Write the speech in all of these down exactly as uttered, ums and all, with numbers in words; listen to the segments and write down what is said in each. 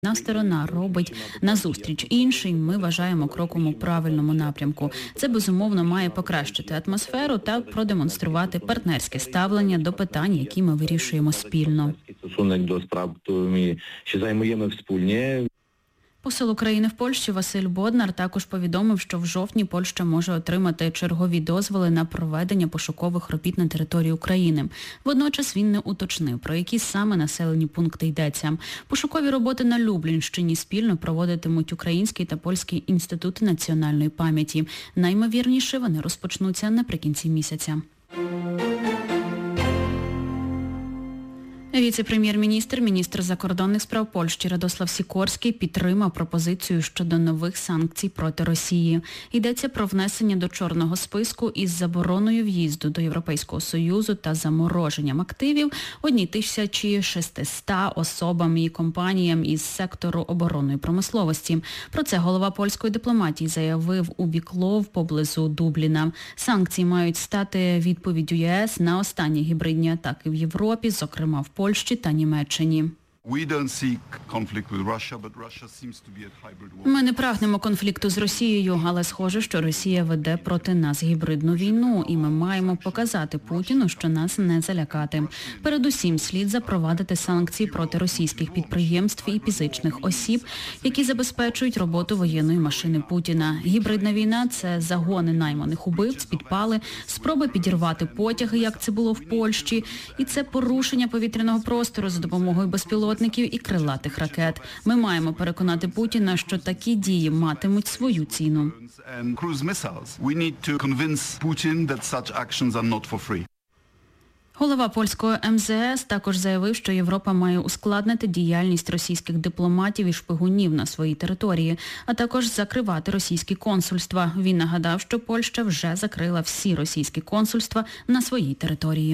Одна сторона робить назустріч іншій, ми вважаємо кроком у правильному напрямку. Це, безумовно, має покращити атмосферу та продемонструвати партнерське ставлення до питань, які ми вирішуємо спільно. Стосунок до справ, що займаємо спільно. Посол України в Польщі Василь Боднар також повідомив, що в жовтні Польща може отримати чергові дозволи на проведення пошукових робіт на території України. Водночас він не уточнив, про які саме населені пункти йдеться. Пошукові роботи на Люблінщині спільно проводитимуть Український та Польський інститути національної пам'яті. Наймовірніше, вони розпочнуться наприкінці місяця. Віце-прем'єр-міністр, міністр закордонних справ Польщі Радослав Сікорський підтримав пропозицію щодо нових санкцій проти Росії. Йдеться про внесення до чорного списку із забороною в'їзду до Європейського Союзу та замороженням активів однієї тисячі шестисот особам і компаніям із сектору оборонної промисловості. Про це голова польської дипломатії заявив у Біклов поблизу Дубліна. Санкції мають стати відповіддю ЄС на останні гібридні атаки в Європі, зокрема в Польщі та Німеччині. Ми не прагнемо конфлікту з Росією, але схоже, що Росія веде проти нас гібридну війну, і ми маємо показати Путіну, що нас не залякати. Передусім, слід запровадити санкції проти російських підприємств і фізичних осіб, які забезпечують роботу воєнної машини Путіна. Гібридна війна – це загони найманих убивць, підпали, спроби підірвати потяги, як це було в Польщі, і це порушення повітряного простору за допомогою безпілотних і крилатих ракет. Ми маємо переконати Путіна, що такі дії матимуть свою ціну. Голова польського ем зе ес також заявив, що Європа має ускладнити діяльність російських дипломатів і шпигунів на своїй території, а також закривати російські консульства. Він нагадав, що Польща вже закрила всі російські консульства на своїй території.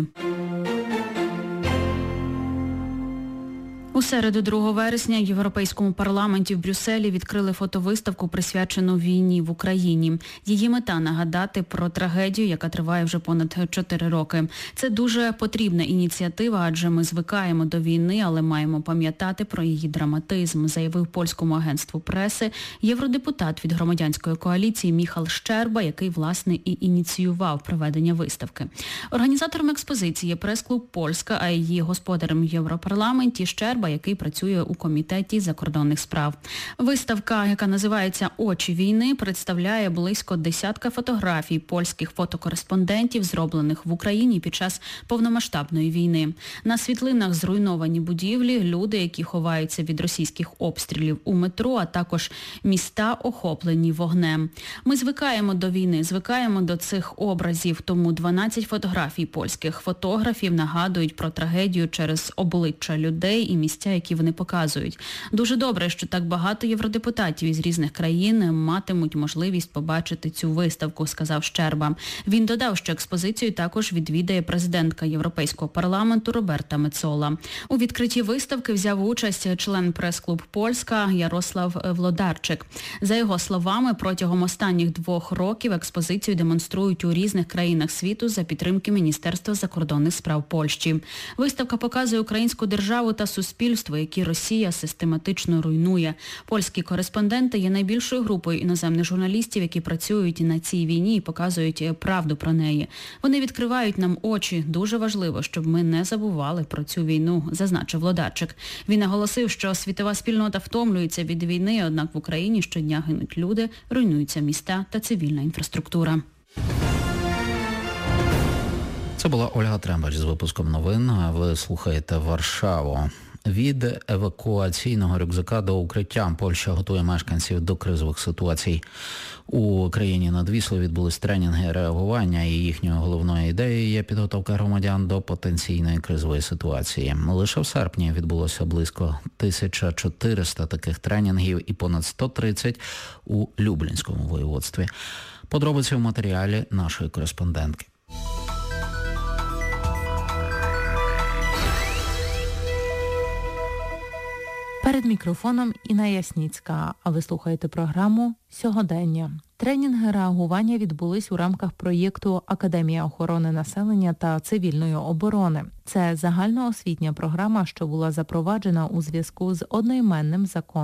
У середу, другого вересня, в Європейському парламенті в Брюсселі відкрили фотовиставку, присвячену війні в Україні. Її мета – нагадати про трагедію, яка триває вже понад чотири роки. Це дуже потрібна ініціатива, адже ми звикаємо до війни, але маємо пам'ятати про її драматизм, заявив польському агентству преси євродепутат від громадянської коаліції Міхал Щерба, який, власне, і ініціював проведення виставки. Організатором експозиції є прес-клуб «Польська», а її господарем в Європарламенті Щерба, який працює у Комітеті закордонних справ. Виставка, яка називається «Очі війни», представляє близько десятка фотографій польських фотокореспондентів, зроблених в Україні під час повномасштабної війни. На світлинах зруйновані будівлі, люди, які ховаються від російських обстрілів у метро, а також міста, охоплені вогнем. Ми звикаємо до війни, звикаємо до цих образів, тому дванадцять фотографій польських фотографів нагадують про трагедію через обличчя людей і місця, які вони показують. Дуже добре, що так багато євродепутатів із різних країн матимуть можливість побачити цю виставку, сказав Щерба. Він додав, що експозицію також відвідає президентка Європейського парламенту Роберта Мецола. У відкритті виставки взяв участь член прес-клуб «Польська» Ярослав Влодарчик. За його словами, протягом останніх двох років експозицію демонструють у різних країнах світу за підтримки Міністерства закордонних справ Польщі. Виставка показує українську державу та суспільство, які Росія систематично руйнує. Польські кореспонденти є найбільшою групою іноземних журналістів, які працюють на цій війні і показують правду про неї. Вони відкривають нам очі. Дуже важливо, щоб ми не забували про цю війну, зазначив Влодарчик. Він наголосив, що світова спільнота втомлюється від війни, однак в Україні щодня гинуть люди, руйнуються міста та цивільна інфраструктура. Це була Ольга Трембач з випуском новин. Ви слухаєте Варшаву. Від евакуаційного рюкзака до укриття Польща готує мешканців до кризових ситуацій. У країні над Віслою відбулись тренінги реагування, і їхньою головною ідеєю є підготовка громадян до потенційної кризової ситуації. Лише в серпні відбулося близько тисяча чотириста таких тренінгів і понад сто тридцять у Люблінському воєводстві. Подробиці в матеріалі нашої кореспондентки. Перед мікрофоном Інна Ясніцька, а ви слухаєте програму «Сьогодення». Тренінги реагування відбулись у рамках проєкту «Академія охорони населення та цивільної оборони». Це загальноосвітня програма, що була запроваджена у зв'язку з одноіменним законом